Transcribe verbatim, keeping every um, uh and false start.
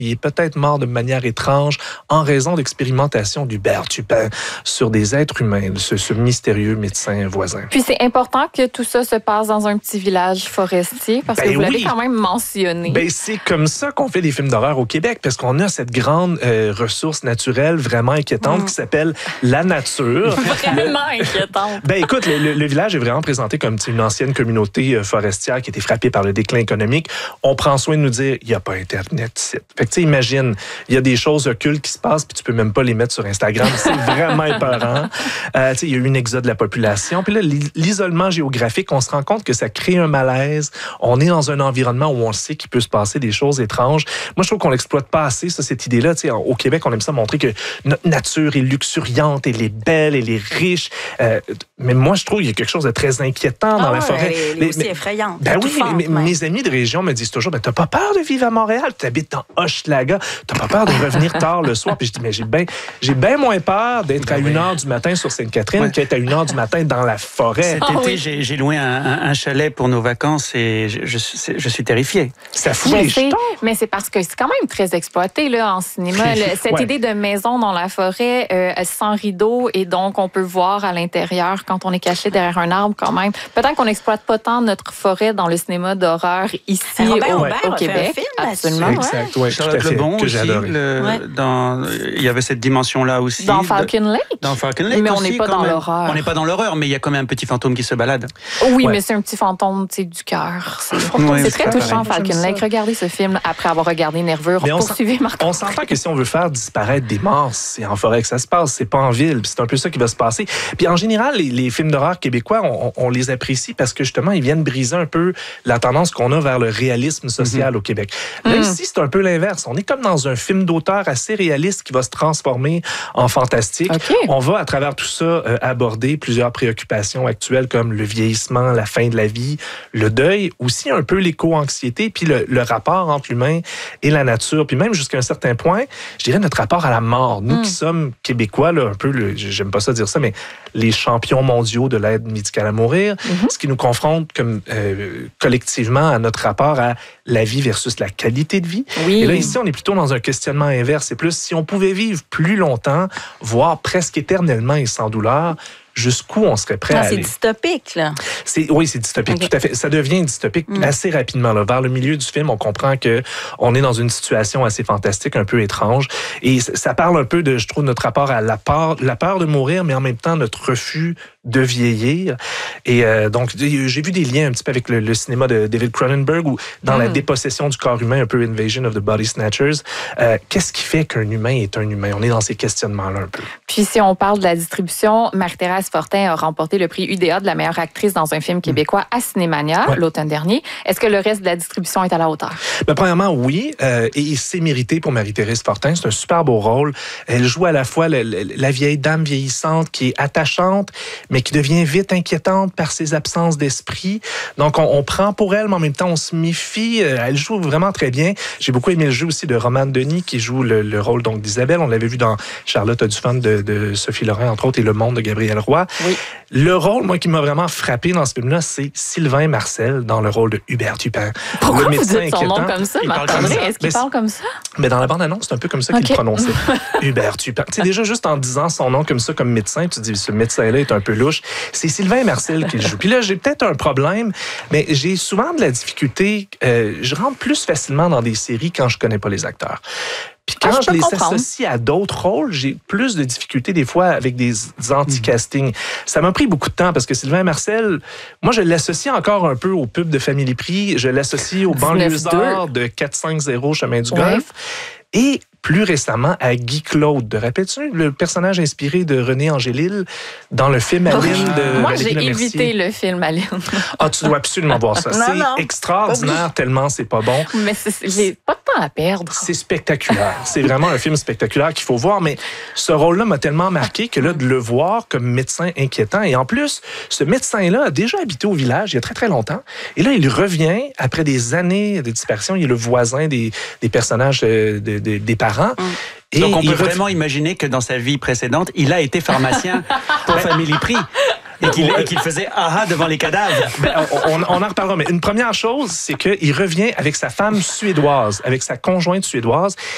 il est peut-être mort de manière étrange en raison d'expérimentations d'Hubert Tupin sur des êtres humains, ce, ce mystérieux médecin voisin. Puis c'est important que tout ça se passe dans un petit village forestier, parce ben que vous l'avez oui. quand même mentionné. Ben, c'est comme ça qu'on fait des films d'horreur au Québec, parce qu'on a cette grande euh, ressource naturelle vraiment inquiétante mmh. qui s'appelle la nature. Vraiment inquiétante. Ben écoute, le, le, le village est vraiment présenté comme une ancienne communauté euh, forestière qui a été frappée par le déclin économique. On prend soin de nous dire, il n'y a pas Internet ici. Fait que tu sais, imagine, il y a des choses occultes qui se passent, puis tu peux même pas les mettre sur Instagram. C'est vraiment épeurant. Euh, tu sais, il y a eu une exode de la population. Puis là, l'isolement géographique, on se rend compte que ça crée un malaise. On est dans un environnement où on sait qu'il peut se passer des choses étranges. Moi, je trouve qu'on l'exploite pas assez, ça, cette idée-là. Tu sais, au Québec, on aime ça montrer que notre nature est luxuriante, elle est belle, elle est riche. Euh, mais moi, je trouve qu'il y a quelque chose de très inquiétant dans ah, la forêt. Elle est, elle est aussi mais, effrayante. Ben oui, mais, mais, mes amis de région me disent toujours, ben, t'as pas peur de vivre à Montréal? Tu habites dans Hochelaga. T'as pas peur de revenir tard le soir? Puis je dis, mais j'ai bien j'ai bien moins peur d'être ben à une heure du matin sur Sainte-Catherine ouais. qu'être à une heure du matin dans la forêt. Cet oh, été, oui. j'ai, j'ai loué un, un, un chalet pour nos vacances et je, je, je, je suis terrifié. Ça fout les jetons. Mais c'est parce que c'est quand même très exploité là, en cinéma. Le, cette ouais. idée de maison dans la forêt euh, sans rideau et donc on peut voir à l'intérieur quand on est caché derrière un arbre quand même. Peut-être qu'on n'exploite pas tant notre forêt dans le cinéma d'horreur ici Robert au, Aubert au Québec. Film, absolument. Exact, ouais, Charlotte Lebon aussi. Le, ouais. dans, il y avait cette dimension-là aussi. Dans Falcon Lake. Dans Falcon Lake mais on n'est n'est pas dans même. l'horreur. On n'est pas dans l'horreur, mais il y a quand même un petit fantôme qui se balade. Oui, ouais. mais c'est un petit fantôme du cœur. C'est, ouais, c'est très touchant, Falcon Lake. Regardez ce film après avoir regardé Nervure. Mais on Poursuivez, Marc. On s'entend que si on veut faire disparaître des morts, c'est en forêt que ça se passe, c'est pas en ville. C'est un peu ça qui va se passer. Puis en général, les, les films d'horreur québécois, on, on les apprécie parce que justement, ils viennent briser un peu la tendance qu'on a vers le réalisme social mm-hmm. au Québec. Là, mm. ici, c'est un peu l'inverse. On est comme dans un film d'auteur assez réaliste qui va se transformer en fantastique. Okay. On va, à travers tout ça, euh, aborder plusieurs préoccupations actuelles comme le vieillissement, la fin de la vie, le deuil, aussi un peu l'éco-anxiété, puis le, le rapport entre l'humain et la nature, puis même jusqu'à un certain point, je dirais notre rapport à la mort. Nous mm. qui sommes Québécois, là, un peu, le, j'aime pas ça dire ça, mais les champions mondiaux de l'aide médicale à mourir, mm-hmm. ce qui nous confronte comme euh, collectivement à notre rapport à la vie versus la qualité de vie. Oui. Et là, ici, on est plutôt dans un questionnement inverse. C'est plus si on pouvait vivre plus longtemps, voire presque éternellement et sans douleur, jusqu'où on serait prêt ah, à aller. C'est dystopique, là. C'est, oui, c'est dystopique, okay. tout à fait. Ça devient dystopique mm. assez rapidement. Là. Vers le milieu du film, on comprend que on est dans une situation assez fantastique, un peu étrange. Et ça parle un peu de, je trouve, notre rapport à la peur, la peur de mourir, mais en même temps, notre refus de vieillir. Et euh, donc, j'ai vu des liens un petit peu avec le, le cinéma de David Cronenberg, où dans mm. la dépossession du corps humain, un peu Invasion of the Body Snatchers, euh, qu'est-ce qui fait qu'un humain est un humain? On est dans ces questionnements-là un peu. Puis si on parle de la distribution, Marie-Thérèse Fortin a remporté le prix U D A de la meilleure actrice dans un film québécois à Cinémania ouais. l'automne dernier. Est-ce que le reste de la distribution est à la hauteur? Ben, premièrement, oui. Euh, et c'est mérité pour Marie-Thérèse Fortin. C'est un super beau rôle. Elle joue à la fois la, la, la vieille dame vieillissante qui est attachante, mais qui devient vite inquiétante par ses absences d'esprit. Donc, on, on prend pour elle, mais en même temps, on se méfie. Elle joue vraiment très bien. J'ai beaucoup aimé le jeu aussi de Romane Denis, qui joue le, le rôle donc d'Isabelle. On l'avait vu dans Charlotte a du fun de, de Sophie Lorrain, entre autres, et Le Monde de Gabriel Roy. Oui. Le rôle, moi, qui m'a vraiment frappé dans ce film-là, c'est Sylvain Marcel dans le rôle de Hubert Tupin. Pourquoi le vous médecin dites son inquiétant. nom comme ça, Marc-André? Est-ce qu'il mais parle comme ça? Mais dans la bande-annonce, c'est un peu comme ça okay. qu'il prononçait. Hubert Tupin. Tu sais, déjà, juste en disant son nom comme ça, comme médecin, tu te dis, ce médecin-là est un peu louche. C'est Sylvain Marcel qui le joue. Puis là, j'ai peut-être un problème, mais j'ai souvent de la difficulté. Euh, je rentre plus facilement dans des séries quand je connais pas les acteurs. Puis quand ah, je, je les comprendre. associe à d'autres rôles, j'ai plus de difficultés des fois avec des anti-castings. Mmh. Ça m'a pris beaucoup de temps parce que Sylvain Marcel, moi, je l'associe encore un peu au pub de Family Prix. Je l'associe au banlieusard de quatre cent cinquante Chemin du Golfe. Ouais. Et plus récemment à Guy Claude. Te rappelles-tu le personnage inspiré de René Angélil dans le film Aline de Moi, Valérie j'ai Lemercier. évité le film Aline. Ah, tu dois absolument voir ça. non, c'est non. extraordinaire tellement c'est pas bon. Mais c'est, j'ai pas de temps à perdre. C'est spectaculaire. C'est vraiment un film spectaculaire qu'il faut voir. Mais ce rôle-là m'a tellement marqué que là, de le voir comme médecin inquiétant. Et en plus, ce médecin-là a déjà habité au village il y a très, très longtemps. Et là, il revient après des années de disparition. Il est le voisin des, des personnages de, de, de, des parents. Mm. Et donc, on peut ref... vraiment imaginer que dans sa vie précédente, il a été pharmacien pour Family Prix. Et qu'il, et qu'il faisait aha devant les cadavres. Ben, on, on en reparlera. Mais une première chose, c'est qu'il revient avec sa femme suédoise, avec sa conjointe suédoise.